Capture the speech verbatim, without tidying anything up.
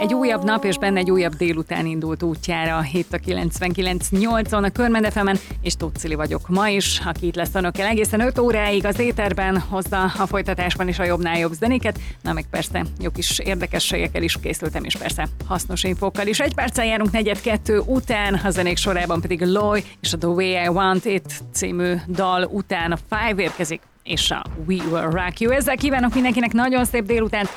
Egy újabb nap és benne egy újabb délután indult útjára a hét a kilencvenkilenc nyolcon a Körmend ef emen, és Tóth Cili vagyok ma is, aki itt lesz önökkel egészen öt óráig az éterben, hozza a folytatásban is a jobbnál jobb zenéket, na meg persze jó kis érdekességekkel is készültem, és persze hasznos infókkal is. Egy perccel járunk negyed kettő után, a zenék sorában pedig Loy és a The Way I Want It című dal után a Five érkezik, és a We Will Rock You. Ezzel kívánok mindenkinek nagyon szép délutánt,